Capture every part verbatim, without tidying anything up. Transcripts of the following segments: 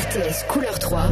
R T S Couleur trois.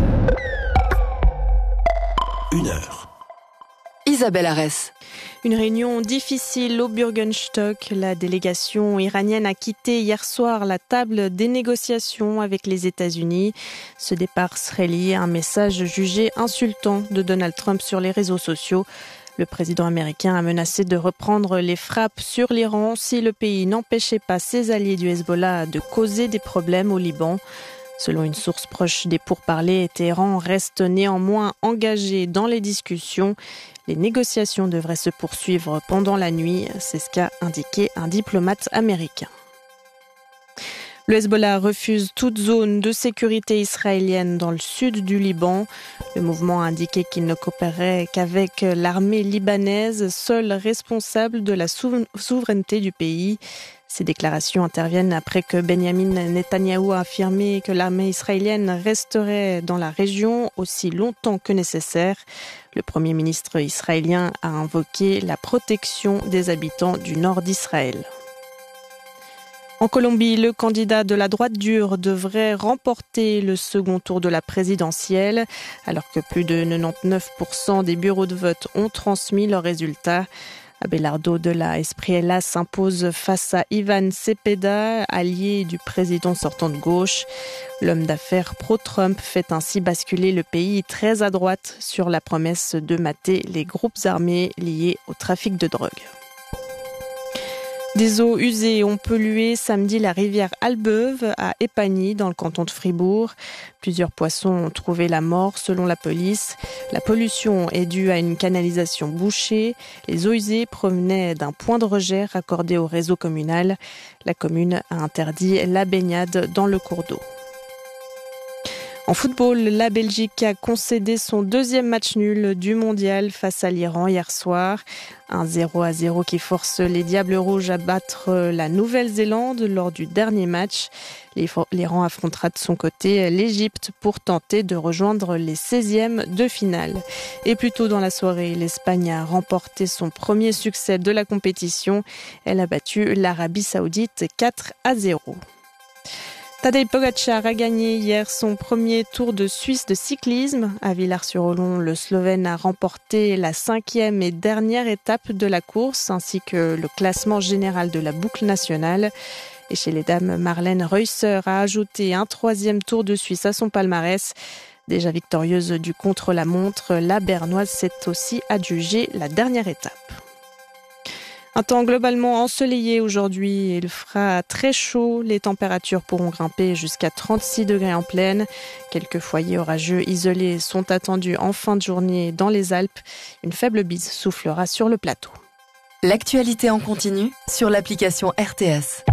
Une heure. Isabelle Arès. Une réunion difficile au Bürgenstock. La délégation iranienne a quitté hier soir la table des négociations avec les États-Unis. Ce départ serait lié à un message jugé insultant de Donald Trump sur les réseaux sociaux. Le président américain a menacé de reprendre les frappes sur l'Iran si le pays n'empêchait pas ses alliés du Hezbollah de causer des problèmes au Liban. Selon une source proche des pourparlers, Téhéran reste néanmoins engagé dans les discussions. Les négociations devraient se poursuivre pendant la nuit, c'est ce qu'a indiqué un diplomate américain. Le Hezbollah refuse toute zone de sécurité israélienne dans le sud du Liban. Le mouvement a indiqué qu'il ne coopérerait qu'avec l'armée libanaise, seule responsable de la sou- souveraineté du pays. Ces déclarations interviennent après que Benyamin Netanyahou a affirmé que l'armée israélienne resterait dans la région aussi longtemps que nécessaire. Le Premier ministre israélien a invoqué la protection des habitants du nord d'Israël. En Colombie, le candidat de la droite dure devrait remporter le second tour de la présidentielle, alors que plus de quatre-vingt-dix-neuf pour cent des bureaux de vote ont transmis leurs résultats. Abelardo de la Espriella s'impose face à Ivan Cepeda, allié du président sortant de gauche. L'homme d'affaires pro-Trump fait ainsi basculer le pays très à droite sur la promesse de mater les groupes armés liés au trafic de drogue. Des eaux usées ont pollué samedi la rivière Albeuve à Épagny dans le canton de Fribourg. Plusieurs poissons ont trouvé la mort selon la police. La pollution est due à une canalisation bouchée. Les eaux usées provenaient d'un point de rejet raccordé au réseau communal. La commune a interdit la baignade dans le cours d'eau. En football, la Belgique a concédé son deuxième match nul du mondial face à l'Iran hier soir. Un zéro à zéro qui force les Diables Rouges à battre la Nouvelle-Zélande lors du dernier match. L'Iran affrontera de son côté l'Égypte pour tenter de rejoindre les seizièmes de finale. Et plus tôt dans la soirée, l'Espagne a remporté son premier succès de la compétition. Elle a battu l'Arabie Saoudite quatre à zéro. Tadej Pogačar a gagné hier son premier Tour de Suisse de cyclisme. À Villars-sur-Olon, le Slovène a remporté la cinquième et dernière étape de la course, ainsi que le classement général de la boucle nationale. Et chez les dames, Marlène Reusser a ajouté un troisième Tour de Suisse à son palmarès. Déjà victorieuse du contre-la-montre, la Bernoise s'est aussi adjugée la dernière étape. Un temps globalement ensoleillé aujourd'hui. Il fera très chaud. Les températures pourront grimper jusqu'à trente-six degrés en plaine. Quelques foyers orageux isolés sont attendus en fin de journée dans les Alpes. Une faible bise soufflera sur le plateau. L'actualité en continu sur l'application R T S.